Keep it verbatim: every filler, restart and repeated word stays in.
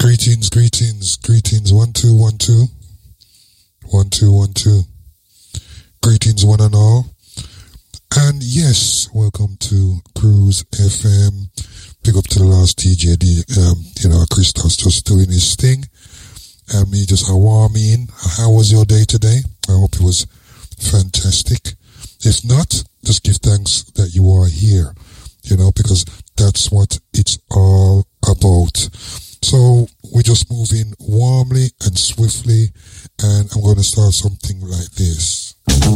Greetings, greetings, greetings. One, two, one, two. One, two, one, two. Greetings, one and all. And yes, welcome to Cruise F M. Big up to the last D J. Um, you know, Christos just doing his thing. And me just a warm in. How was your day today? I hope it was fantastic. If not, just give thanks that you are here. You know, because that's what it's all about. So we're just moving warmly and swiftly, and I'm going to start something like this.